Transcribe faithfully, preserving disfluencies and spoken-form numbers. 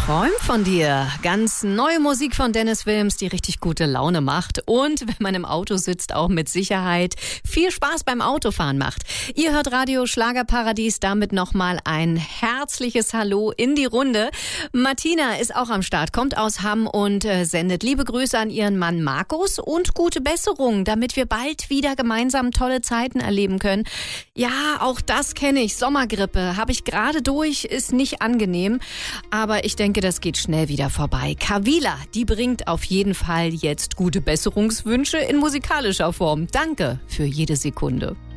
Träum von dir. Ganz neue Musik von Dennis Wilms, die richtig gute Laune macht. Und wenn man im Auto sitzt, auch mit Sicherheit viel Spaß beim Autofahren macht. Ihr hört Radio Schlagerparadies, damit nochmal ein herzliches Hallo in die Runde. Martina ist auch am Start, kommt aus Hamm und äh, sendet liebe Grüße an ihren Mann Markus und gute Besserung, damit wir bald wieder gemeinsam tolle Zeiten erleben können. Ja, auch das kenne ich. Sommergrippe habe ich gerade durch, ist nicht angenehm. Aber ich denke, das geht schnell wieder vorbei. Kavila, die bringt auf jeden Fall jetzt gute Besserungswünsche in musikalischer Form. Danke für jede Sekunde.